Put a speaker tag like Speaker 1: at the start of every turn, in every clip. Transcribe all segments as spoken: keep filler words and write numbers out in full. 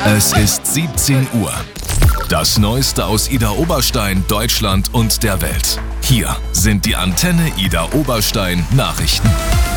Speaker 1: Es ist siebzehn Uhr. Das Neueste aus Idar-Oberstein, Deutschland und der Welt. Hier sind die Antenne Idar-Oberstein Nachrichten.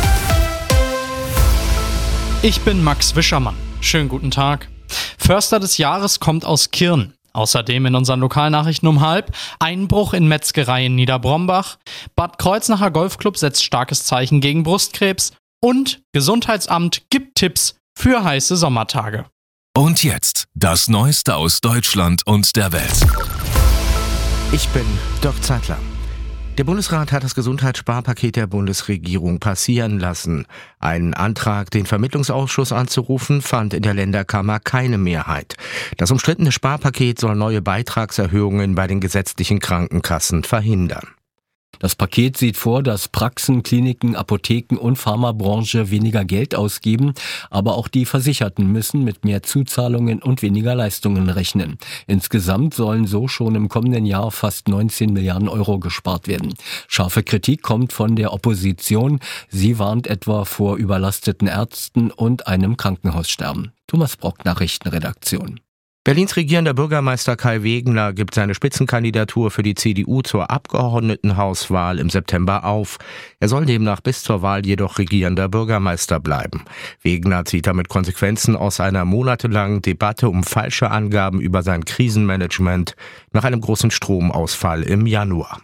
Speaker 2: Ich bin Max Wischermann. Schönen guten Tag. Förster des Jahres kommt aus Kirn. Außerdem in unseren Lokalnachrichten um halb: Einbruch in Metzgerei in Niederbrombach, Bad Kreuznacher Golfclub setzt starkes Zeichen gegen Brustkrebs und Gesundheitsamt gibt Tipps für heiße Sommertage.
Speaker 1: Und jetzt das Neueste aus Deutschland und der Welt.
Speaker 3: Ich bin Dirk Zeitler. Der Bundesrat hat das Gesundheitssparpaket der Bundesregierung passieren lassen. Ein Antrag, den Vermittlungsausschuss anzurufen, fand in der Länderkammer keine Mehrheit. Das umstrittene Sparpaket soll neue Beitragserhöhungen bei den gesetzlichen Krankenkassen verhindern.
Speaker 4: Das Paket sieht vor, dass Praxen, Kliniken, Apotheken und Pharmabranche weniger Geld ausgeben, aber auch die Versicherten müssen mit mehr Zuzahlungen und weniger Leistungen rechnen. Insgesamt sollen so schon im kommenden Jahr fast neunzehn Milliarden Euro gespart werden. Scharfe Kritik kommt von der Opposition. Sie warnt etwa vor überlasteten Ärzten und einem Krankenhaussterben. Thomas Brock, Nachrichtenredaktion.
Speaker 3: Berlins regierender Bürgermeister Kai Wegener gibt seine Spitzenkandidatur für die C D U zur Abgeordnetenhauswahl im September auf. Er soll demnach bis zur Wahl jedoch regierender Bürgermeister bleiben. Wegener zieht damit Konsequenzen aus einer monatelangen Debatte um falsche Angaben über sein Krisenmanagement nach einem großen Stromausfall im Januar.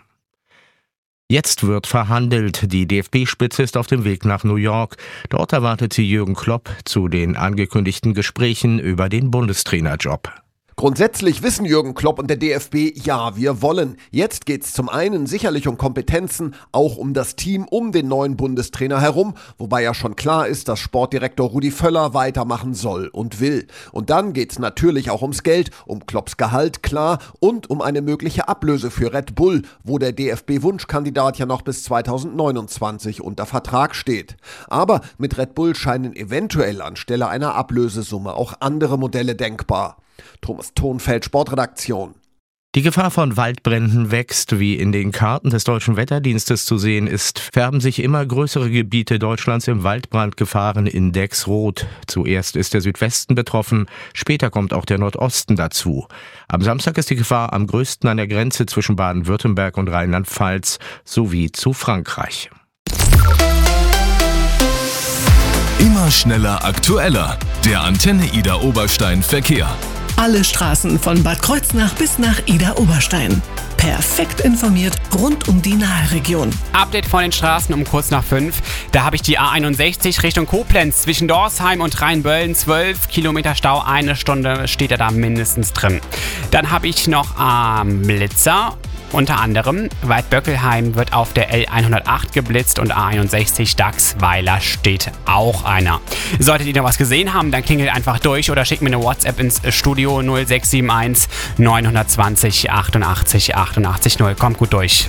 Speaker 3: Jetzt wird verhandelt. Die D F B-Spitze ist auf dem Weg nach New York. Dort erwartet sie Jürgen Klopp zu den angekündigten Gesprächen über den Bundestrainerjob.
Speaker 5: Grundsätzlich wissen Jürgen Klopp und der D F B, ja, wir wollen. Jetzt geht's zum einen sicherlich um Kompetenzen, auch um das Team um den neuen Bundestrainer herum, wobei ja schon klar ist, dass Sportdirektor Rudi Völler weitermachen soll und will. Und dann geht's natürlich auch ums Geld, um Klopps Gehalt, klar, und um eine mögliche Ablöse für Red Bull, wo der D F B-Wunschkandidat ja noch bis zweitausendneunundzwanzig unter Vertrag steht. Aber mit Red Bull scheinen eventuell anstelle einer Ablösesumme auch andere Modelle denkbar. Thomas Thonfeld, Sportredaktion.
Speaker 3: Die Gefahr von Waldbränden wächst. Wie in den Karten des Deutschen Wetterdienstes zu sehen ist, färben sich immer größere Gebiete Deutschlands im Waldbrandgefahrenindex rot. Zuerst ist der Südwesten betroffen, später kommt auch der Nordosten dazu. Am Samstag ist die Gefahr am größten an der Grenze zwischen Baden-Württemberg und Rheinland-Pfalz sowie zu Frankreich.
Speaker 1: Immer schneller, aktueller. Der Antenne Idar-Oberstein Verkehr.
Speaker 6: Alle Straßen von Bad Kreuznach bis nach Idar-Oberstein. Perfekt informiert rund um die Naheregion.
Speaker 7: Update von den Straßen um kurz nach fünf. Da habe ich die A einundsechzig Richtung Koblenz zwischen Dorsheim und Rheinböllen. zwölf Kilometer Stau, eine Stunde steht er da mindestens drin. Dann habe ich noch am Blitzer. Unter anderem Weidböckelheim wird auf der L hundertacht geblitzt und A einundsechzig Dachsweiler steht auch einer. Solltet ihr noch was gesehen haben, dann klingelt einfach durch oder schickt mir eine WhatsApp ins Studio null sechs sieben eins neun zwei null achtundachtzig achtundachtzig null. Kommt gut durch.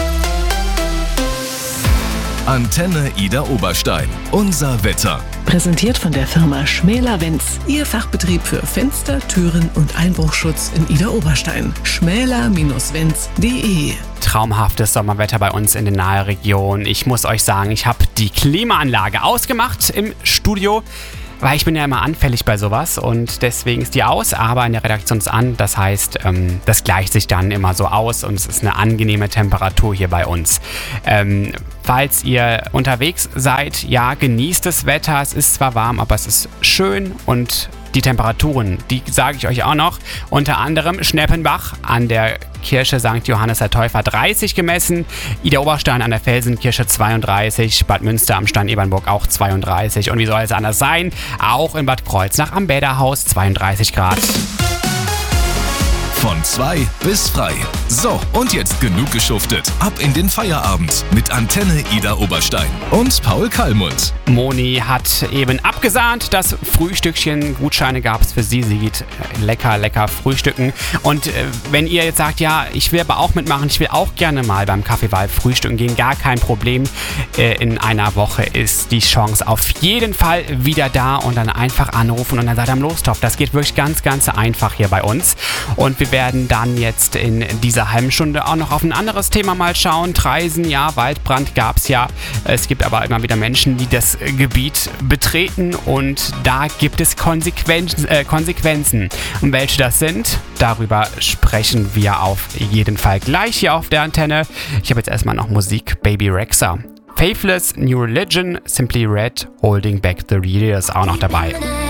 Speaker 1: Antenne Idar-Oberstein. Unser Wetter.
Speaker 6: Präsentiert von der Firma Schmäler-Wenz. Ihr Fachbetrieb für Fenster, Türen und Einbruchschutz in Idar-Oberstein. schmäler Wenz punkt de.
Speaker 7: Traumhaftes Sommerwetter bei uns in der Naheregion. Ich muss euch sagen, ich habe die Klimaanlage ausgemacht im Studio, weil ich bin ja immer anfällig bei sowas und deswegen ist die aus, aber in der Redaktion ist an. Das heißt, ähm, das gleicht sich dann immer so aus und es ist eine angenehme Temperatur hier bei uns. Ähm, falls ihr unterwegs seid, ja, genießt das Wetter. Es ist zwar warm, aber es ist schön und die Temperaturen, die sage ich euch auch noch. Unter anderem Schneppenbach an der Kirche Sankt Johannes der Täufer dreißig gemessen, Idar-Oberstein an der Felsenkirche zweiunddreißig, Bad Münster am Stein Ebernburg auch zweiunddreißig. Und wie soll es anders sein? Auch in Bad Kreuznach am Bäderhaus zweiunddreißig Grad.
Speaker 1: Von zwei bis frei. So, und jetzt genug geschuftet. Ab in den Feierabend mit Antenne Idar-Oberstein und Paul Kallmund.
Speaker 7: Moni hat eben abgesahnt, das Frühstückchen. Gutscheine gab es für sie. Sie geht lecker, lecker frühstücken. Und äh, wenn ihr jetzt sagt, ja, ich will aber auch mitmachen, ich will auch gerne mal beim Kaffeewahl frühstücken gehen, gar kein Problem. Äh, in einer Woche ist die Chance auf jeden Fall wieder da und dann einfach anrufen und dann seid ihr am Lostopf. Das geht wirklich ganz, ganz einfach hier bei uns. Und wir wir werden dann jetzt in dieser halben Stunde auch noch auf ein anderes Thema mal schauen. Traisen, ja, Waldbrand gab es ja. Es gibt aber immer wieder Menschen, die das Gebiet betreten und da gibt es Konsequenzen. Äh, Konsequenzen. Und welche das sind, darüber sprechen wir auf jeden Fall gleich hier auf der Antenne. Ich habe jetzt erstmal noch Musik. Baby Rexha. Faithless, New Religion, Simply Red, Holding Back the Real ist auch noch dabei.